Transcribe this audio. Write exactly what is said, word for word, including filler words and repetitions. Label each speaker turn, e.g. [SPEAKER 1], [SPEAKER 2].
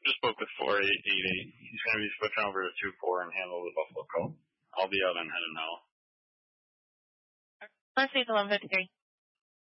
[SPEAKER 1] Just spoke with four eight eight eight. He's going to be switching over to two four and handle the Buffalo Code. I'll be out on heading now.
[SPEAKER 2] Let's see the eleven fifty-three.